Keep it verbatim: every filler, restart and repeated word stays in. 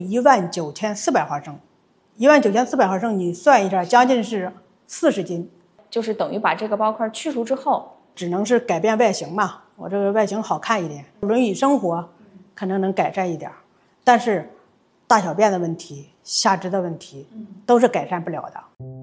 一万九千四百毫升，一万九千四百毫升，你算一下，将近是四十斤。 就是等于把这个包块去除之后， 只能是改变外形嘛，我这个外形好看一点，轮椅生活可能能改善一点，但是大小便的问题、下肢的问题都是改善不了的。